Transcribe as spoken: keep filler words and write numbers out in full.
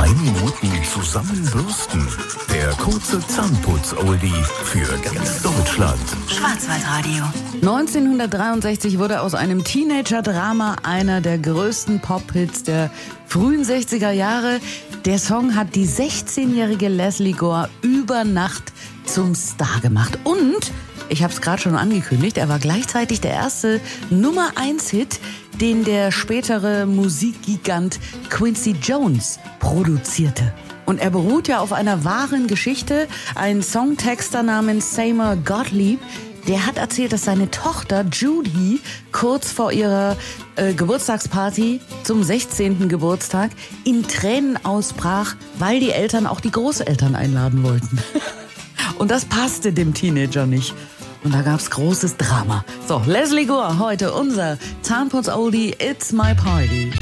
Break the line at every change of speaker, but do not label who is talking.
Minuten zusammenbürsten. Der kurze Zahnputz-Oldie für ganz Deutschland.
Schwarzwaldradio.
neunzehnhundertdreiundsechzig wurde aus einem Teenager-Drama einer der größten Pop-Hits der frühen sechziger Jahre. Der Song hat die sechzehnjährige Lesley Gore über Nacht zum Star gemacht. Und, ich habe es gerade schon angekündigt, er war gleichzeitig der erste Nummer eins Hit, den der spätere Musikgigant Quincy Jones produzierte. Und er beruht ja auf einer wahren Geschichte. Ein Songtexter namens Seymour Gottlieb, der hat erzählt, dass seine Tochter Judy kurz vor ihrer äh, Geburtstagsparty zum sechzehnten Geburtstag in Tränen ausbrach, weil die Eltern auch die Großeltern einladen wollten. Und das passte dem Teenager nicht. Und da gab's großes Drama. So, Lesley Gore, heute unser Zahnputz-Oldie, It's My Party.